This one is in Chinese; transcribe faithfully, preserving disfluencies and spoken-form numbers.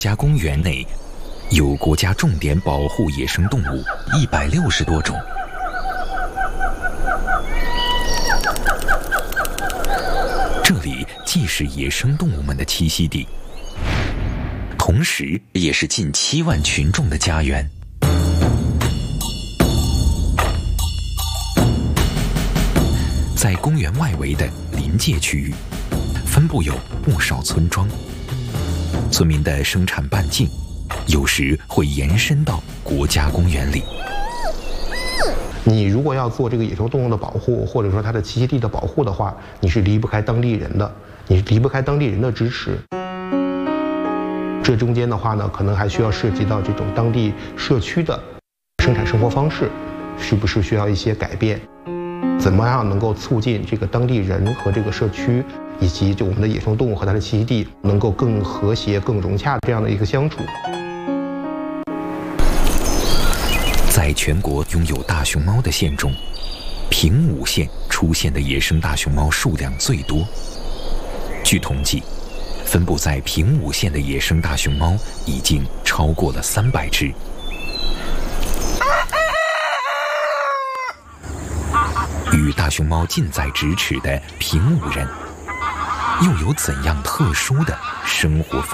家公园内有国家重点保护野生动物一百六十多种。这里既是野生动物们的栖息地，同时也是近七万群众的家园。在公园外围的临界区域，分布有不少村庄。村民的生产半径有时会延伸到国家公园里。 你如果要做这个野生动物的保护，或者说它的栖息地的保护的话，你是离不开当地人的，你是离不开当地人的支持。这中间的话呢，可能还需要涉及到这种当地社区的生产生活方式，是不是需要一些改变？怎么样能够促进这个当地人和这个社区，以及就我们的野生动物和它的栖息地能够更和谐、更融洽这样的一个相处？ 在全国拥有大熊猫的县中，平武县出现的野生大熊猫数量最多。据统计，分布在平武县的野生大熊猫已经超过了三百只。与大熊猫近在咫尺的平武人，又有怎样特殊的生活方式？